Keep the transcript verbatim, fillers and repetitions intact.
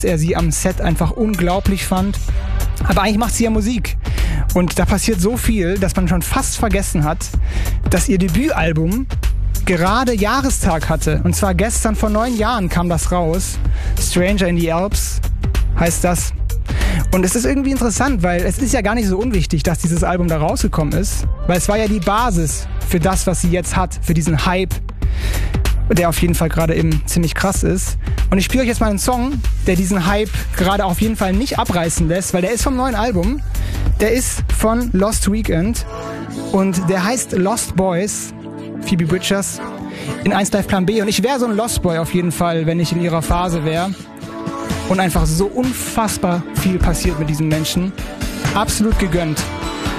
er sie am Set einfach unglaublich fand. Aber eigentlich macht sie ja Musik. Und da passiert so viel, dass man schon fast vergessen hat, dass ihr Debütalbum gerade Jahrestag hatte. Und zwar gestern vor neun Jahren kam das raus. Stranger in the Alps heißt das. Und es ist irgendwie interessant, weil es ist ja gar nicht so unwichtig, dass dieses Album da rausgekommen ist. Weil es war ja die Basis für das, was sie jetzt hat, für diesen Hype, der auf jeden Fall gerade eben ziemlich krass ist. Und ich spiele euch jetzt mal einen Song, der diesen Hype gerade auf jeden Fall nicht abreißen lässt, weil der ist vom neuen Album. Der ist von Lost Weekend und der heißt Lost Boys, Phoebe Bridgers, in eins Live Plan B. Und ich wäre so ein Lost Boy auf jeden Fall, wenn ich in ihrer Phase wäre. Und einfach so unfassbar viel passiert mit diesen Menschen. Absolut gegönnt.